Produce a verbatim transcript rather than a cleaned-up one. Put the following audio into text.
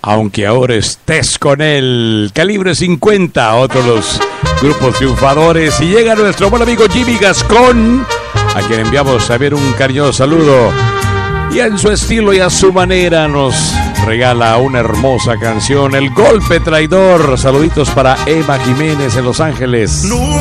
Aunque ahora estés con él. Calibre cincuenta, otro de los grupos triunfadores. Y llega nuestro buen amigo Jimmy Gascón, a quien enviamos a ver un cariñoso saludo. Y en su estilo y a su manera nos regala una hermosa canción, El Golpe Traidor. Saluditos para Eva Jiménez en Los Ángeles. Nunca